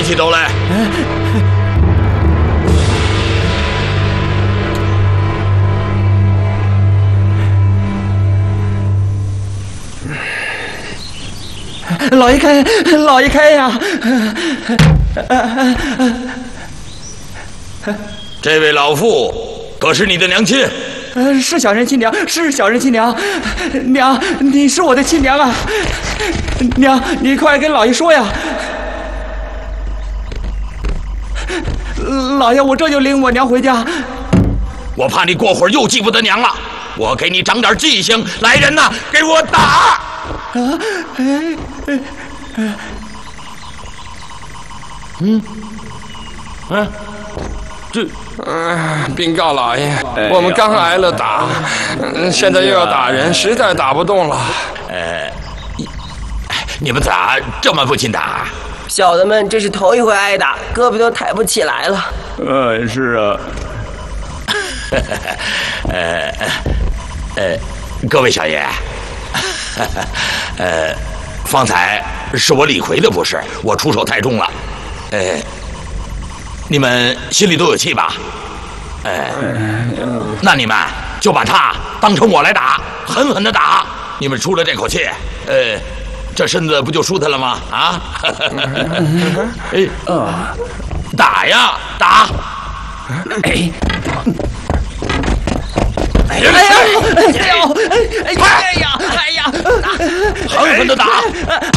起斗来！ 老爷开，老爷开呀！ 这位老妇可是你的娘亲？ 是小人亲娘，是小人亲娘。娘，你是我的亲娘啊！娘，你快跟老爷说呀！老爷，我这就领我娘回家。 我怕你过会儿又记不得娘了，我给你长点记性。来人呐，给我打！ 禀告老爷，我们刚挨了打，现在又要打人，实在打不动了。 你们咋这么不禁打？ 小的们这是头一回挨打，胳膊都抬不起来了。 是啊。 各位小爷，方才是我李逵的不是，我出手太重了。你们心里都有气吧？那你们就把他当成我来打，狠狠的打。你们出了这口气，这身子不就舒坦了吗？啊！打呀，打！哎呀！ 哎呀！ 狠狠的打！